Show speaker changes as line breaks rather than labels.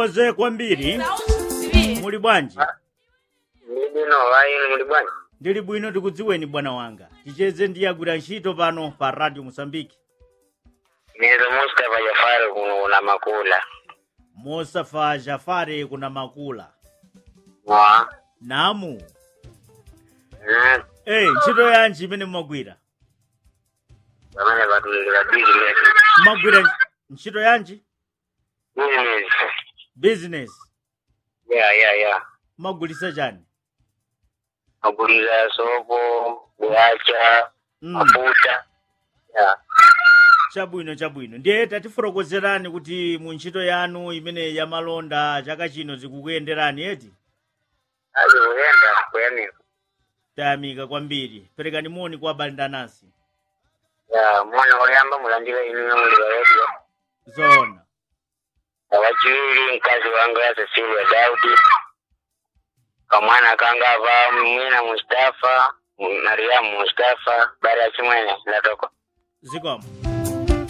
Titokoze kwambiri. Muli bwanji?
Ndino wayi muli bwanji?
Ndili bwino tikudziweni bwana wanga. Ticheze ndi agwira ntchito pano pa Radio Mozambique.
Nezo Mustafa Jafari kuna makula.
Mustafa Jafari kuna makula.
Wa.
Namu. Ntchito yanji imene mmagwira?
Pamene batulira business.
Mmagwira ntchito yanji?
Business.
Business.
Yeah.
Mmagulisa chani?
Magulisa sopo, buacha, mafuta. Yeah.
Chabwino. Ndiye tatifotokozerani kuti mu ntchito yanu imene ya malonda chaka chino zikukuyenderani eti?
Uyenda kuyamika.
Tayamika kwambiri. Perekani moni kwa Balindanasi.
Ya, mwana oyamba mulandira inu muli radio.
Zona.
Wachiwiri mkazi wangu ya Cecilia Daudi. Kamwana kanga ava mwina Mustafa, Mariamu Mustafa, bari ya chimwene natoko.
Zikomo.